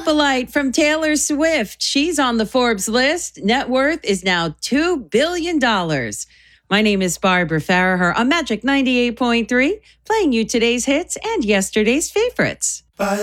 Opalite from Taylor Swift. She's on the Forbes list. Net worth is now $2 billion. My name is Barbara Farraher on Magic 98.3, playing you today's hits and yesterday's favorites.